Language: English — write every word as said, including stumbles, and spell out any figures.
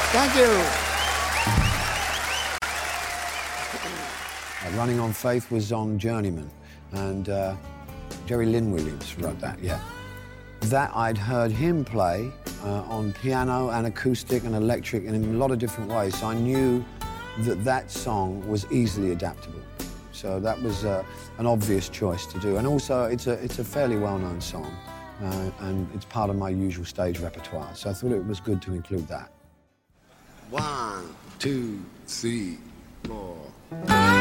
Thank you. Uh, Running on Faith was on Journeyman, and uh, Jerry Lynn Williams wrote that, yeah. That I'd heard him play uh, on piano and acoustic and electric and in a lot of different ways, so I knew that that song was easily adaptable. So that was uh, an obvious choice to do. And also, it's a, it's a fairly well-known song, uh, and it's part of my usual stage repertoire, so I thought it was good to include that. One, two, three, four.